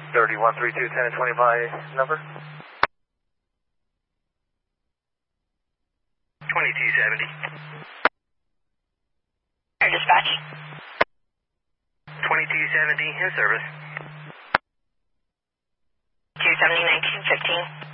3132, 10 and 25 number. 2270. Air dispatch. 2270 in service. 270, 1915.